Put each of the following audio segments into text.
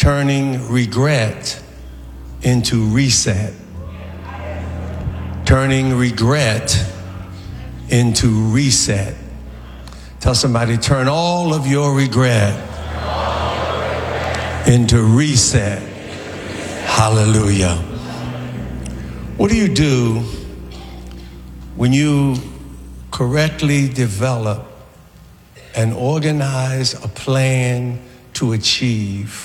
turning regret into reset. Turning regret into reset. Tell somebody, turn all of your regret into reset. Hallelujah. What do you do when you correctly develop and organize a plan to achieve?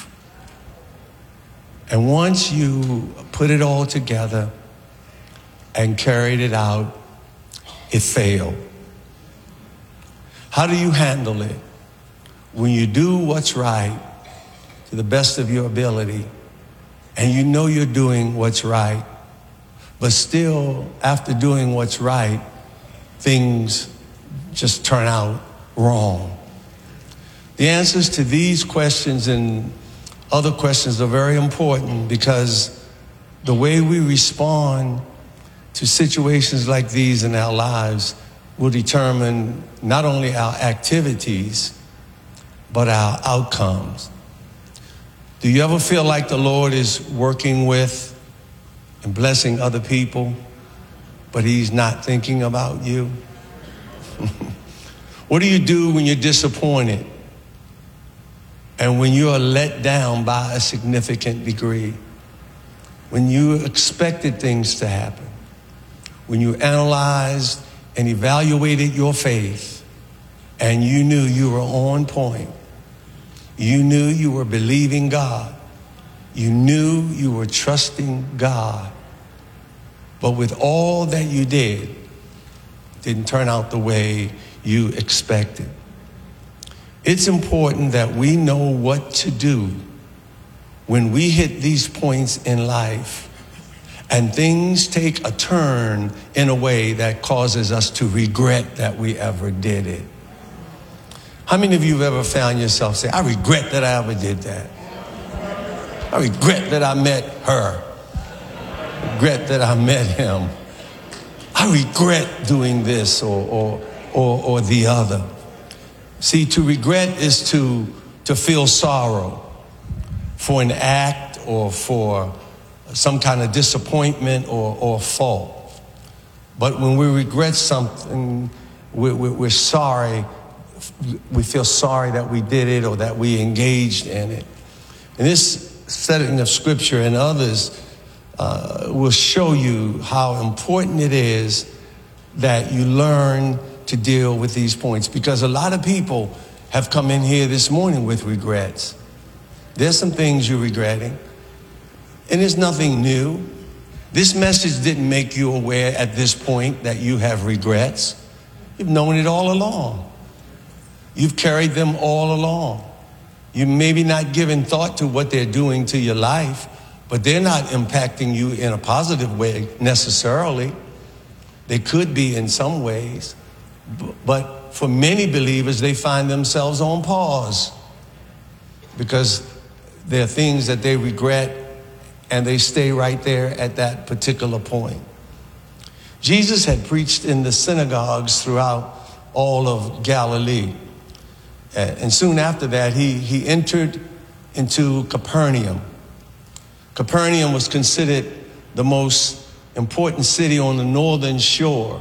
And once you put it all together and carried it out, it failed. How do you handle it when you do what's right to the best of your ability and you know you're doing what's right, but still after doing what's right, things just turn out wrong? The answers to these questions and other questions are very important, because the way we respond to situations like these in our lives will determine not only our activities, but our outcomes. Do you ever feel like the Lord is working with and blessing other people, but he's not thinking about you? What do you do when you're disappointed and when you are let down by a significant degree? When you expected things to happen, when you analyzed and evaluated your faith and you knew you were on point, you knew you were believing God, you knew you were trusting God, but with all that you did, it didn't turn out the way you expected. It's important that we know what to do when we hit these points in life and things take a turn in a way that causes us to regret that we ever did it. How many of you have ever found yourself say, I regret that I ever did that? I regret that I met her. I regret that I met him. I regret doing this or the other. See, to regret is to feel sorrow for an act or for some kind of disappointment or fault. But when we regret something, we're sorry. We feel sorry that we did it or that we engaged in it. And this setting of scripture and others will show you how important it is that you learn to deal with these points, because a lot of people have come in here this morning with regrets. There's some things you're regretting, and it's nothing new. This message didn't make you aware at this point that you have regrets. You've known it all along. You've carried them all along. You maybe not given thought to what they're doing to your life, but they're not impacting you in a positive way necessarily. They could be in some ways. But for many believers, they find themselves on pause because there are things that they regret and they stay right there at that particular point. Jesus had preached in the synagogues throughout all of Galilee. And soon after that, he entered into Capernaum. Capernaum was considered the most important city on the northern shore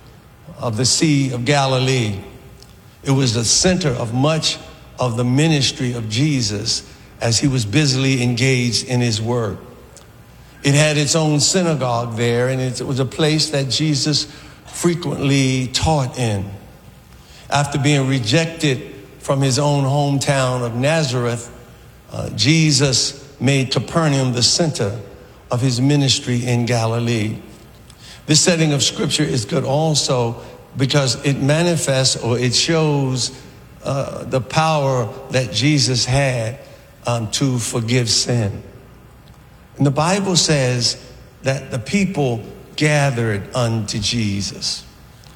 of the Sea of Galilee. It was the center of much of the ministry of Jesus as he was busily engaged in his work. It had its own synagogue there, and it was a place that Jesus frequently taught in. After being rejected from his own hometown of Nazareth, Jesus made Capernaum the center of his ministry in Galilee. This setting of scripture is good also because it manifests or it shows the power that Jesus had to forgive sin. And the Bible says that the people gathered unto Jesus.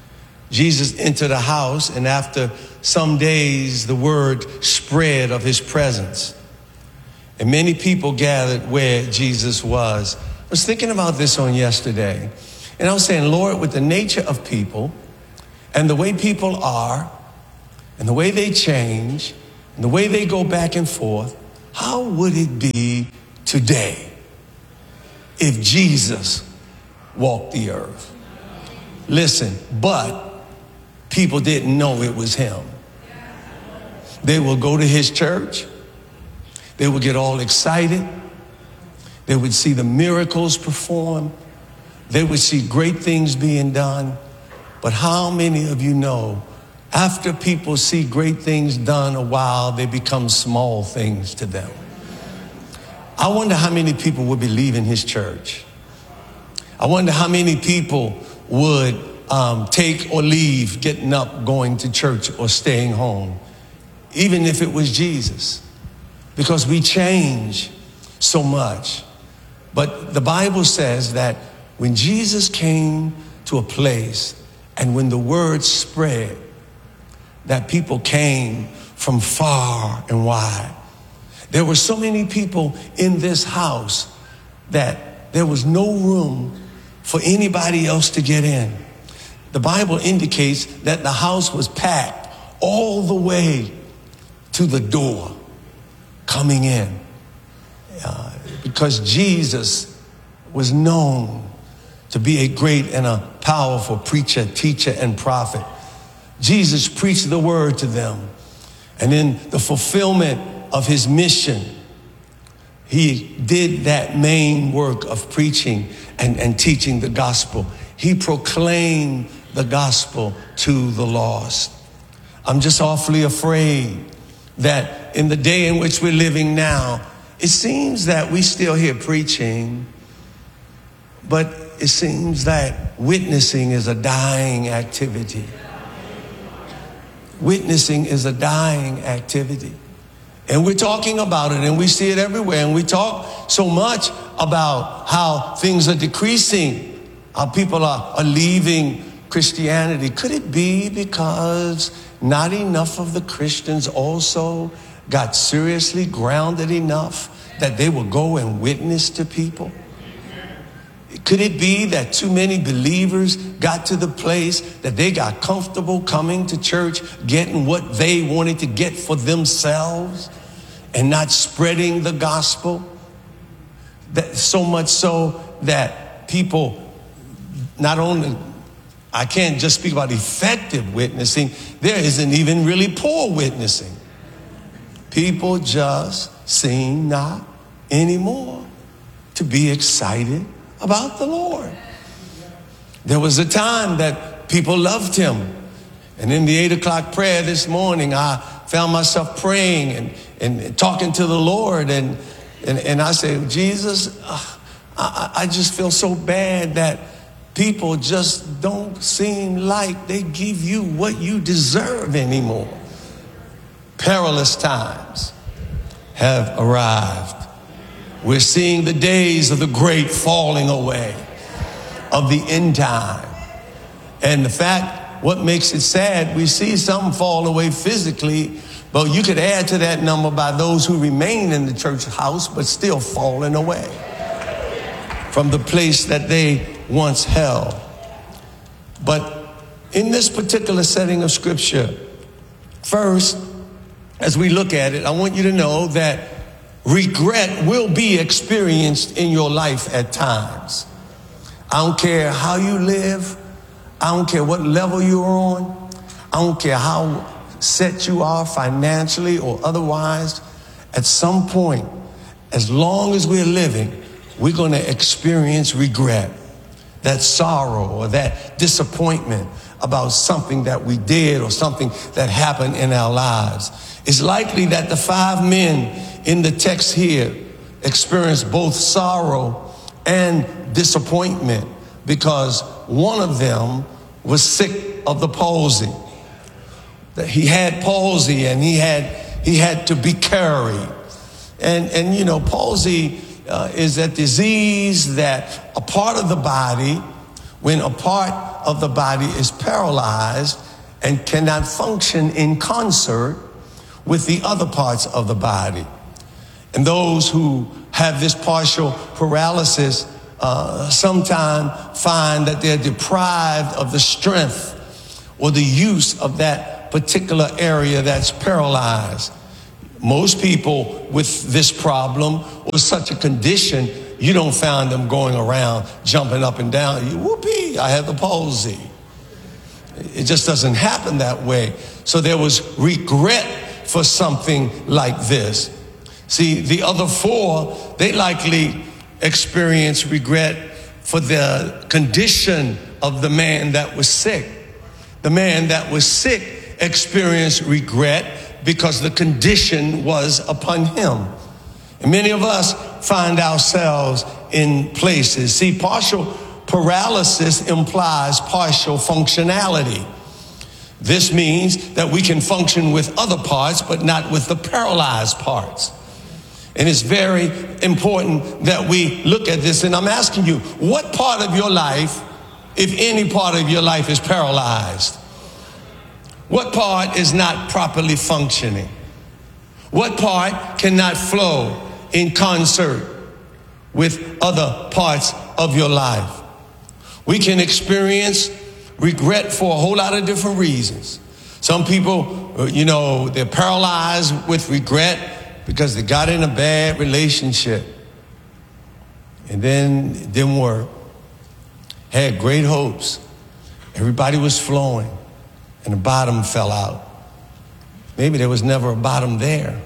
Jesus entered a house, and after some days, the word spread of his presence. And many people gathered where Jesus was. I was thinking about this on yesterday. And I was saying, Lord, with the nature of people and the way people are and the way they change and the way they go back and forth, how would it be today if Jesus walked the earth? Listen, but people didn't know it was him. They will go to his church. They would get all excited. They would see the miracles performed. They would see great things being done. But how many of you know, after people see great things done a while, they become small things to them? I wonder how many people would be leaving his church. I wonder how many people would take or leave, getting up, going to church or staying home, even if it was Jesus, because we change so much. But the Bible says that when Jesus came to a place and when the word spread, that people came from far and wide. There were so many people in this house that there was no room for anybody else to get in. The Bible indicates that the house was packed all the way to the door coming in, because Jesus was known to be a great and a powerful preacher, teacher, and prophet. Jesus preached the word to them. And in the fulfillment of his mission, he did that main work of preaching and teaching the gospel. He proclaimed the gospel to the lost. I'm just awfully afraid that in the day in which we're living now, it seems that we still hear preaching, but it seems that witnessing is a dying activity. Witnessing is a dying activity. And we're talking about it, and we see it everywhere. And we talk so much about how things are decreasing, how people are leaving Christianity. Could it be because not enough of the Christians also got seriously grounded enough that they will go and witness to people? Could it be that too many believers got to the place that they got comfortable coming to church, getting what they wanted to get for themselves and not spreading the gospel? That so much so that people not only, I can't just speak about effective witnessing, there isn't even really poor witnessing. People just seem not anymore to be excited about the Lord. There was a time that people loved him. And in the 8 o'clock prayer this morning, I found myself praying and talking to the Lord. And I said, Jesus, I just feel so bad that people just don't seem like they give you what you deserve anymore. Perilous times have arrived. We're seeing the days of the great falling away, of the end time. And the fact, what makes it sad, we see some fall away physically, but you could add to that number by those who remain in the church house, but still falling away from the place that they once held. But in this particular setting of scripture, first, as we look at it, I want you to know that regret will be experienced in your life at times. I don't care how you live. I don't care what level you're on. I don't care how set you are financially or otherwise. At some point, as long as we're living, we're going to experience regret, that sorrow or that disappointment about something that we did or something that happened in our lives. It's likely that the 5 men in the text here experienced both sorrow and disappointment because one of them was sick of the palsy. He had palsy and he had to be carried. And you know, palsy is a disease that a part of the body, when a part of the body is paralyzed and cannot function in concert with the other parts of the body. And those who have this partial paralysis sometimes find that they're deprived of the strength or the use of that particular area that's paralyzed. Most people with this problem or such a condition, you don't find them going around jumping up and down. Whoopee, I have the palsy. It just doesn't happen that way. So there was regret for something like this. See, the other four, they likely experienced regret for the condition of the man that was sick. The man that was sick experienced regret because the condition was upon him. And many of us find ourselves in places. See, partial paralysis implies partial functionality. This means that we can function with other parts, but not with the paralyzed parts. And it's very important that we look at this. And I'm asking you, what part of your life, if any part of your life, is paralyzed? What part is not properly functioning? What part cannot flow in concert with other parts of your life? We can experience regret for a whole lot of different reasons. Some people, they're paralyzed with regret because they got in a bad relationship and then it didn't work. Had great hopes. Everybody was flowing and the bottom fell out. Maybe there was never a bottom there.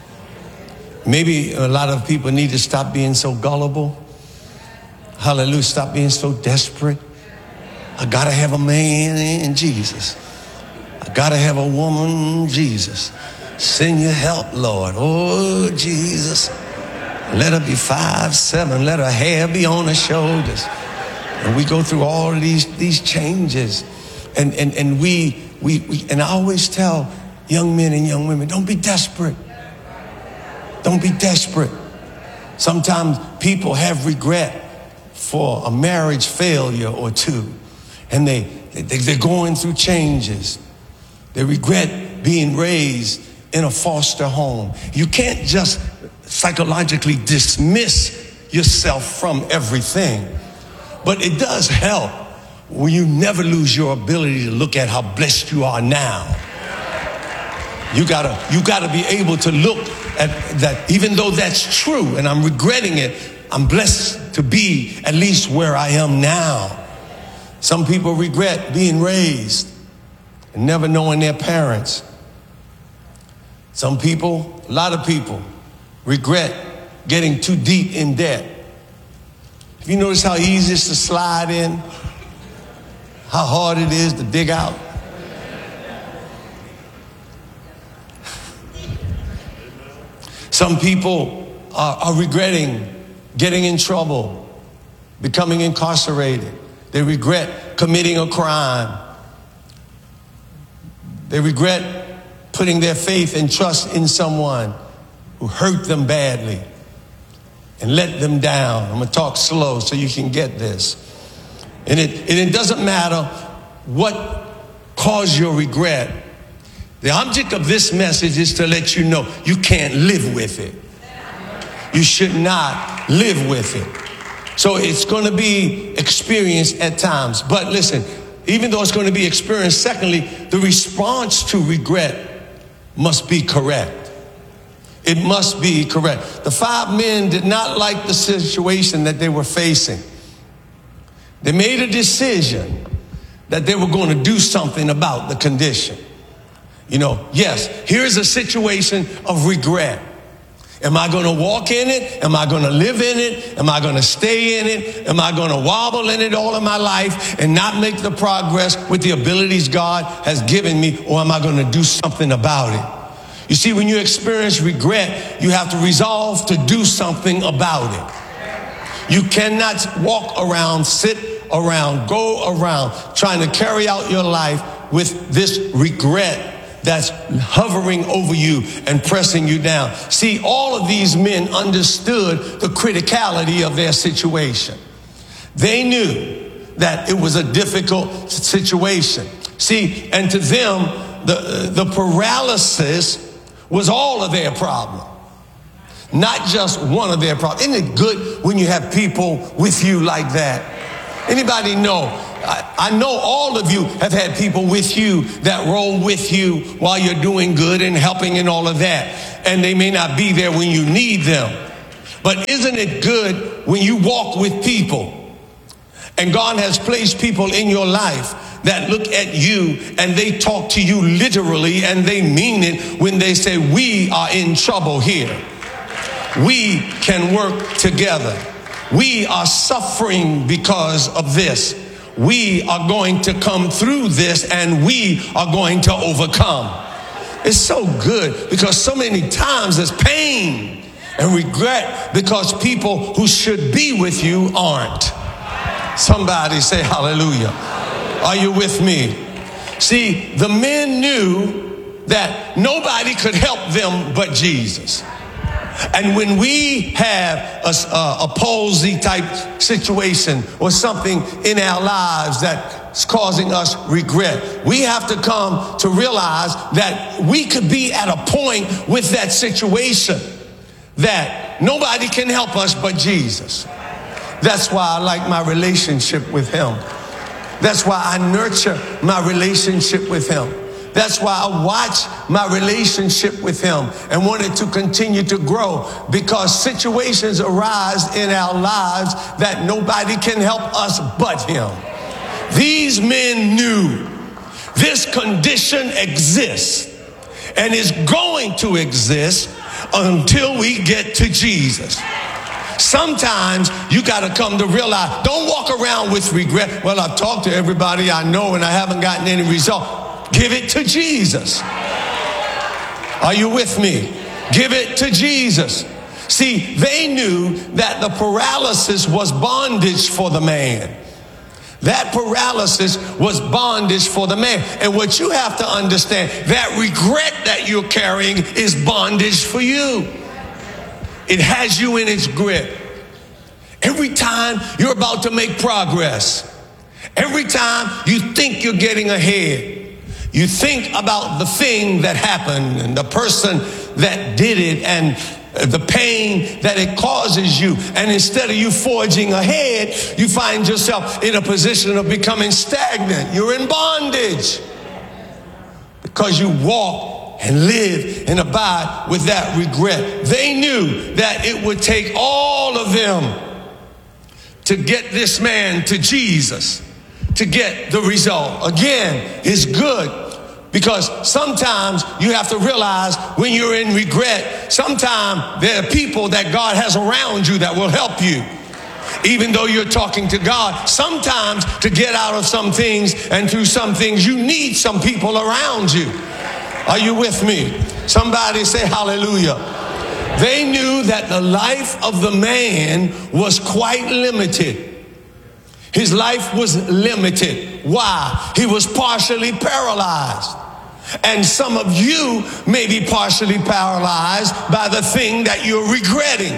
Maybe a lot of people need to stop being so gullible. Hallelujah. Stop being so desperate. I gotta have a man in Jesus. I gotta have a woman, Jesus. Send your help, Lord. Oh, Jesus. Let her be 5'7". Let her hair be on her shoulders. And we go through all of these changes. And we I always tell young men and young women, don't be desperate. Don't be desperate. Sometimes people have regret for a marriage failure or two. And they're going through changes. They regret being raised in a foster home. You can't just psychologically dismiss yourself from everything. But it does help when you never lose your ability to look at how blessed you are now. You gotta be able to look at that, even though that's true, and I'm regretting it, I'm blessed to be at least where I am now. Some people regret being raised and never knowing their parents. Some people, a lot of people, regret getting too deep in debt. Have you noticed how easy it is to slide in? How hard it is to dig out? Some people are regretting getting in trouble, becoming incarcerated. They regret committing a crime. They regret putting their faith and trust in someone who hurt them badly and let them down. I'm going to talk slow so you can get this. And it doesn't matter what caused your regret. The object of this message is to let you know you can't live with it. You should not live with it. So it's going to be experienced at times. But listen, even though it's going to be experienced, secondly, the response to regret must be correct. It must be correct. The 5 men did not like the situation that they were facing. They made a decision that they were going to do something about the condition. Yes, here's a situation of regret. Am I going to walk in it? Am I going to live in it? Am I going to stay in it? Am I going to wobble in it all of my life and not make the progress with the abilities God has given me? Or am I going to do something about it? You see, when you experience regret, you have to resolve to do something about it. You cannot walk around, sit around, go around trying to carry out your life with this regret that's hovering over you and pressing you down. See, all of these men understood the criticality of their situation. They knew that it was a difficult situation. See, and to them, the paralysis was all of their problem, not just one of their problems. Isn't it good when you have people with you like that? Anybody know? I know all of you have had people with you that roll with you while you're doing good and helping and all of that. and they may not be there when you need them. But isn't it good when you walk with people and God has placed people in your life that look at you and they talk to you literally and they mean it when they say, we are in trouble here. We can work together. We are suffering because of this. We are going to come through this and we are going to overcome. It's so good because so many times there's pain and regret because people who should be with you aren't. Somebody say hallelujah. Are you with me? See, the men knew that nobody could help them but Jesus. And when we have a palsy type situation or something in our lives that's causing us regret, we have to come to realize that we could be at a point with that situation that nobody can help us but Jesus. That's why I like my relationship with him. That's why I nurture my relationship with him. That's why I watch my relationship with him and want it to continue to grow, because situations arise in our lives that nobody can help us but him. These men knew this condition exists and is going to exist until we get to Jesus. Sometimes you got to come to realize, don't walk around with regret. Well, I've talked to everybody I know and I haven't gotten any result. Give it to Jesus. Are you with me? Give it to Jesus. See, they knew that the paralysis was bondage for the man. That paralysis was bondage for the man. And what you have to understand, that regret that you're carrying is bondage for you. It has you in its grip. Every time you're about to make progress, every time you think you're getting ahead, you think about the thing that happened and the person that did it and the pain that it causes you. And instead of you forging ahead, you find yourself in a position of becoming stagnant. You're in bondage because you walk and live and abide with that regret. They knew that it would take all of them to get this man to Jesus, to get the result. Again, it's good. Because sometimes you have to realize when you're in regret, sometimes there are people that God has around you that will help you. Even though you're talking to God, sometimes to get out of some things and through some things, you need some people around you. Are you with me? Somebody say hallelujah. They knew that the life of the man was quite limited. His life was limited. Why? He was partially paralyzed. And some of you may be partially paralyzed by the thing that you're regretting.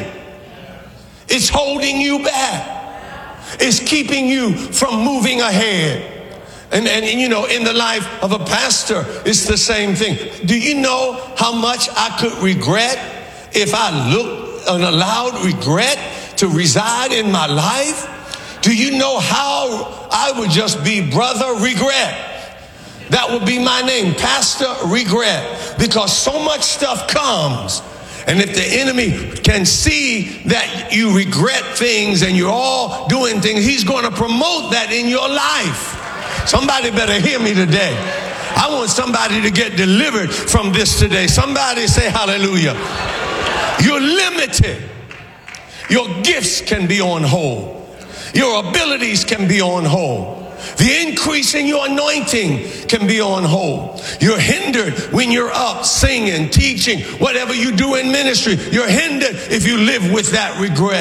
It's holding you back. It's keeping you from moving ahead. And you know, in the life of a pastor, it's the same thing. Do you know how much I could regret if I looked and allowed regret to reside in my life? Do you know how I would just be Brother Regret? That would be my name, Pastor Regret, because so much stuff comes. And if the enemy can see that you regret things and you're all doing things, he's going to promote that in your life. Somebody better hear me today. I want somebody to get delivered from this today. Somebody say hallelujah. You're limited. Your gifts can be on hold. Your abilities can be on hold. The increase in your anointing can be on hold. You're hindered when you're up singing, teaching, whatever you do in ministry. You're hindered if you live with that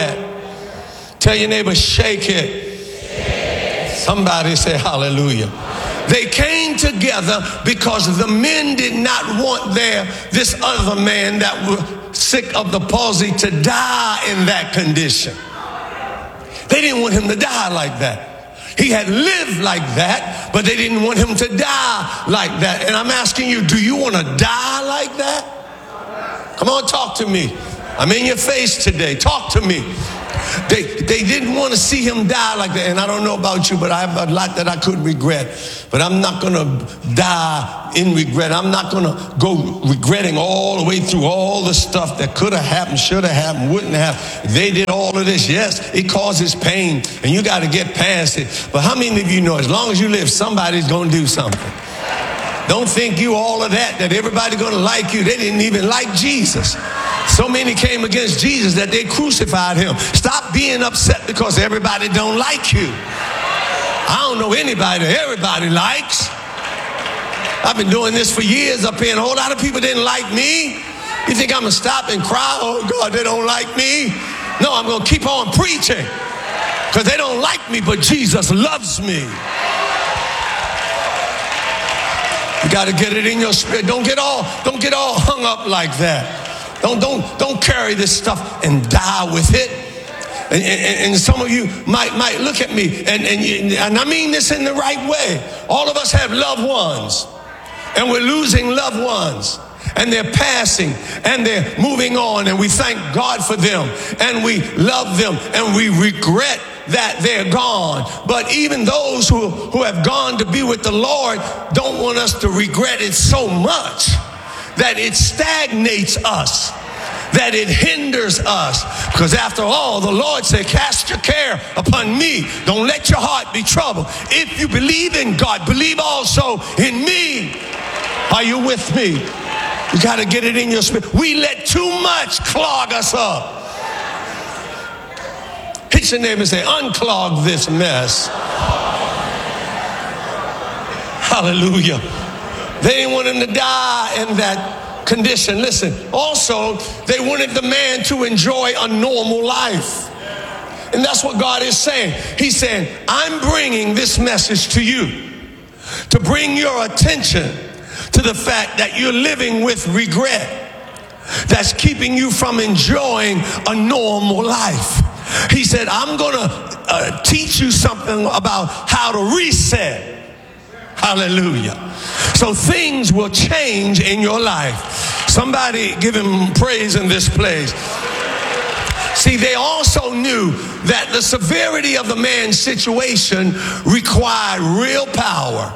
regret. Tell your neighbor, shake it. Somebody say hallelujah. They came together because the men did not want this other man that was sick of the palsy to die in that condition. They didn't want him to die like that. He had lived like that, but they didn't want him to die like that. And I'm asking you, do you want to die like that? Come on, talk to me. I'm in your face today. Talk to me. They didn't want to see him die like that. And I don't know about you, but I have a lot that I could regret. But I'm not going to die in regret. I'm not going to go regretting all the way through all the stuff that could have happened, should have happened, wouldn't have. They did all of this. Yes, it causes pain, and you got to get past it. But how many of you know as long as you live, somebody's going to do something? Don't think you all of that everybody's going to like you. They didn't even like Jesus. So many came against Jesus that they crucified him. Stop being upset because everybody don't like you. I don't know anybody that everybody likes. I've been doing this for years up here, and a whole lot of people didn't like me. You think I'm going to stop and cry? Oh, God, they don't like me. No, I'm going to keep on preaching because they don't like me, but Jesus loves me. You got to get it in your spirit. Don't get all hung up like that. Don't carry this stuff and die with it. And some of you might look at me, and I mean this in the right way. All of us have loved ones, and we're losing loved ones, and they're passing, and they're moving on, and we thank God for them, and we love them, and we regret that they're gone. But even those who have gone to be with the Lord don't want us to regret it so much that it stagnates us, that it hinders us. Because after all, the Lord said, cast your care upon me. Don't let your heart be troubled. If you believe in God, believe also in me. Are you with me? You got to get it in your spirit. We let too much clog us up. Hit your neighbor and say, unclog this mess. Hallelujah. They didn't want him to die in that condition. Listen, also, they wanted the man to enjoy a normal life. And that's what God is saying. He's saying, I'm bringing this message to you to bring your attention to the fact that you're living with regret that's keeping you from enjoying a normal life. He said, I'm going to teach you something about how to reset. Hallelujah. So things will change in your life. Somebody give him praise in this place. See, they also knew that the severity of the man's situation required real power.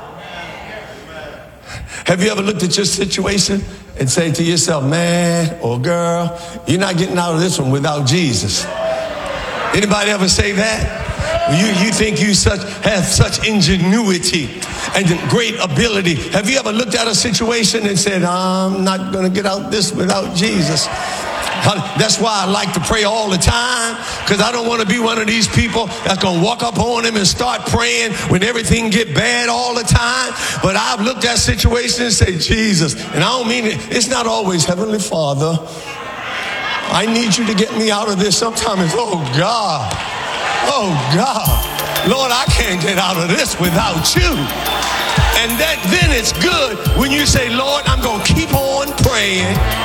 Have you ever looked at your situation and say to yourself, man or girl, you're not getting out of this one without Jesus? Anybody ever say that? You think you have such ingenuity and great ability. Have you ever looked at a situation and said, I'm not going to get out this without Jesus? That's why I like to pray all the time, because I don't want to be one of these people that's going to walk up on him and start praying when everything get bad all the time. But I've looked at situations and say, Jesus, and I don't mean it. It's not always Heavenly Father, I need you to get me out of this. Sometimes it's, oh God, Lord, I can't get out of this without you. And then it's good when you say, Lord, I'm going to keep on praying